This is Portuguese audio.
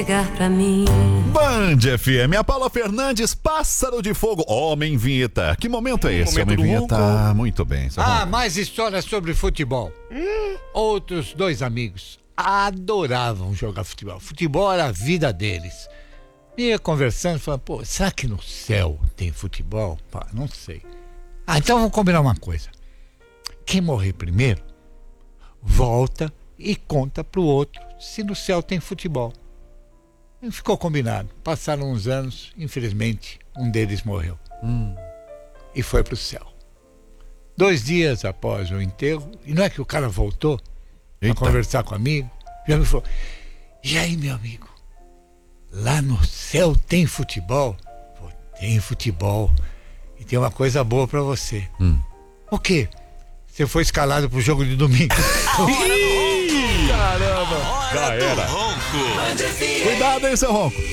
Chegar pra mim. Band FM, a Paula Fernandes, Pássaro de Fogo, Homem Vinheta. Que momento é esse, Homem Vinheta? Muito bem. Mais histórias sobre futebol. Outros dois amigos adoravam jogar futebol. Futebol era a vida deles. Ia conversando, falando, pô, será que no céu tem futebol? Pá, não sei. Então vamos combinar uma coisa. Quem morrer primeiro, volta e conta pro outro se no céu tem futebol. E ficou combinado. Passaram uns anos, infelizmente, um deles morreu. E foi pro céu. 2 dias após o enterro, e não é que o cara voltou a conversar com o amigo, e ele falou, e aí, meu amigo, lá no céu tem futebol? Falei, tem futebol. E tem uma coisa boa pra você. O quê? Você foi escalado pro jogo de domingo. Caramba! Já era. Cuidado, hein, seu Ronco.